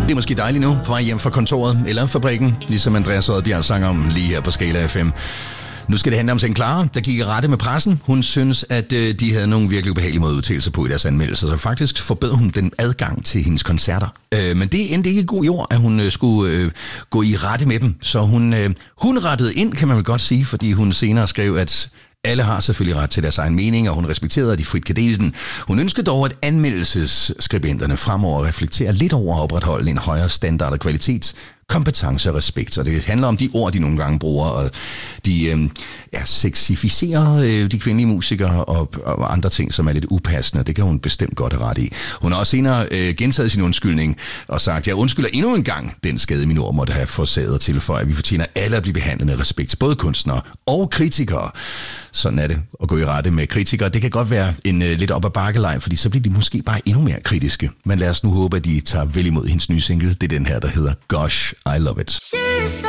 Det er måske dejligt nu, på vej hjem fra kontoret eller fabrikken, ligesom Andreas Odbjerg sang om lige her på Skala FM. Nu skal det handle om St. Clara, der gik i rette med pressen. Hun synes, at de havde nogle virkelig ubehagelige måde udtalelser på i deres anmeldelser, så faktisk forbød hun den adgang til hendes koncerter. Men det endte ikke god jord, at hun skulle gå i rette med dem. Så hun rettede ind, kan man vel godt sige, fordi hun senere skrev, at alle har selvfølgelig ret til deres egen mening, og hun respekterede, at de frit kan dele den. Hun ønskede dog, at anmeldelsesskribenterne fremover reflekterer lidt over at opretholde en højere standard og kvalitet, kompetence og respekt. Og det handler om de ord, de nogle gange bruger, og de sexificerer de kvindelige musikere og andre ting, som er lidt upassende. Det kan hun bestemt godt have ret i. Hun har også senere gentaget sin undskyldning og sagt, jeg undskylder endnu en gang den skade, min ord måtte have forsaget til, for at vi fortjener alle at blive behandlet med respekt, både kunstnere og kritikere. Sådan er det at gå i rette med kritikere. Det kan godt være en lidt op ad bakkelej, fordi så bliver de måske bare endnu mere kritiske. Men lad os nu håbe, at de tager vel imod hendes nye single. Det er den her, der hedder Gosh, I Love It.